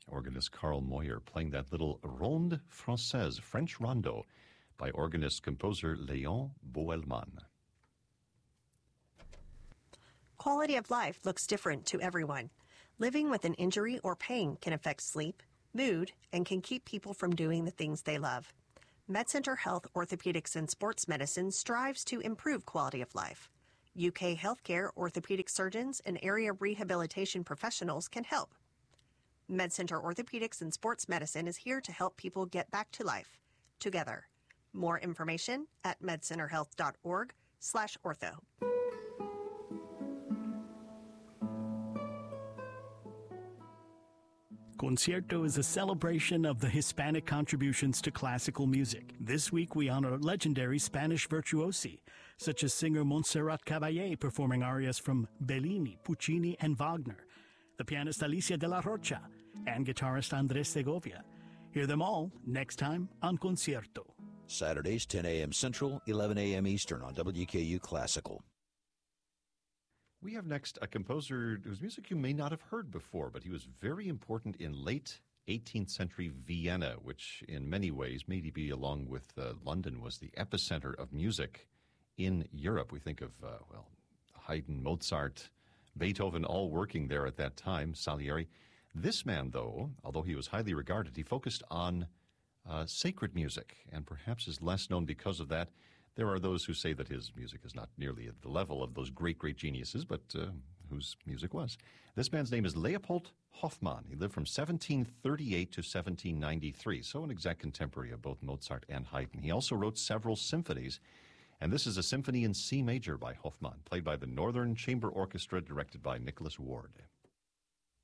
Organist Carl Moyer playing that little Ronde Française, French rondo, by organist-composer Léon Boelman. Quality of life looks different to everyone. Living with an injury or pain can affect sleep, mood, and can keep people from doing the things they love. MedCenter Health Orthopedics and Sports Medicine strives to improve quality of life. UK healthcare orthopedic surgeons and area rehabilitation professionals can help. MedCenter Orthopedics and Sports Medicine is here to help people get back to life together. More information at medcenterhealth.org/ortho. Concierto is a celebration of the Hispanic contributions to classical music. This week we honor legendary Spanish virtuosi, such as singer Montserrat Caballé performing arias from Bellini, Puccini, and Wagner, the pianist Alicia de la Rocha, and guitarist Andres Segovia. Hear them all next time on Concierto. Saturdays, 10 a.m. Central, 11 a.m. Eastern on WKU Classical. We have next a composer whose music you may not have heard before, but he was very important in late 18th century Vienna, which in many ways, maybe along with London, was the epicenter of music in Europe. We think of, Haydn, Mozart, Beethoven, all working there at that time, Salieri. This man, though, although he was highly regarded, he focused on sacred music, and perhaps is less known because of that. There are those who say that his music is not nearly at the level of those great, great geniuses, but whose music was. This man's name is Leopold Hoffmann. He lived from 1738 to 1793, so an exact contemporary of both Mozart and Haydn. He also wrote several symphonies, and this is a symphony in C major by Hoffmann, played by the Northern Chamber Orchestra, directed by Nicholas Ward.